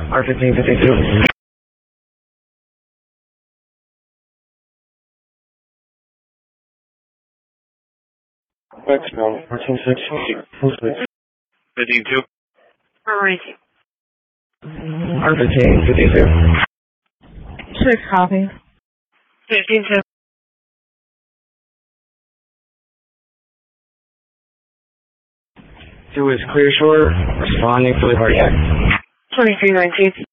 R1552. X-Mount, 1460. 52. Racing. R1552. 6 copy. 15-2. 2 is clear shore, responding for the cardiac. 2319.